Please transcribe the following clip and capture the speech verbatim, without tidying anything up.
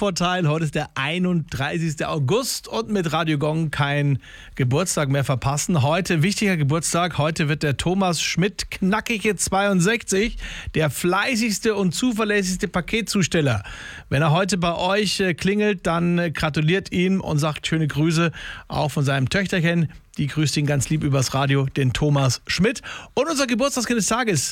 Zeitvorteil. Heute ist der einunddreißigster August und mit Radio Gong kein Geburtstag mehr verpassen. Heute wichtiger Geburtstag. Heute wird der Thomas Schmidt, knackige zweiundsechzig, der fleißigste und zuverlässigste Paketzusteller. Wenn er heute bei euch klingelt, dann gratuliert ihm und sagt schöne Grüße auch von seinem Töchterchen. Die grüßt ihn ganz lieb übers Radio, den Thomas Schmidt. Und unser Geburtstagskind des Tages